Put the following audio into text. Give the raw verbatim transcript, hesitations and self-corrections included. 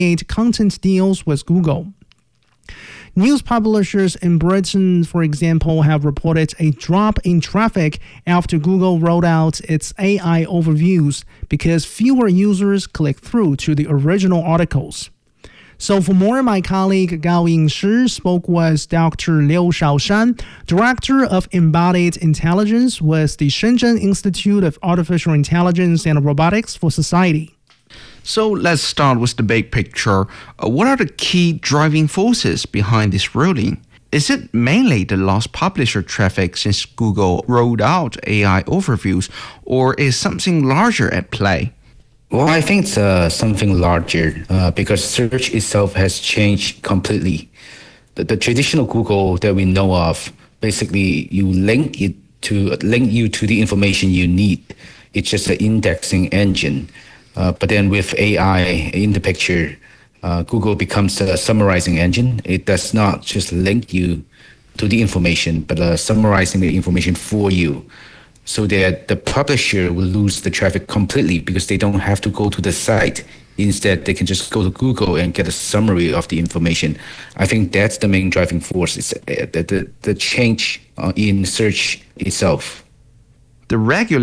content deals with Google. News publishers in Britain, for example, have reported a drop in traffic after Google rolled out its A I overviews because fewer users click through to the original articles. So for more, my colleague Gao Yingshi spoke with Doctor Liu Shaoshan, Director of Embodied Intelligence with the Shenzhen Institute of Artificial Intelligence and Robotics for Society. So let's start with the big picture. Uh, what are the key driving forces behind this ruling? Is it mainly the lost publisher traffic since Google rolled out A I overviews, or is something larger at play? Well, I think it's uh, something larger uh, because search itself has changed completely. The, the traditional Google that we know of, basically you link it to link you to the information you need. It's just an indexing engine. Uh, but then with A I in the picture, uh, Google becomes a summarizing engine. It does not just link you to the information, but uh, summarizing the information for you, so that the publisher will lose the traffic completely because they don't have to go to the site. Instead, they can just go to Google and get a summary of the information. I think that's the main driving force. It's the, the, the change uh, in search itself. The regular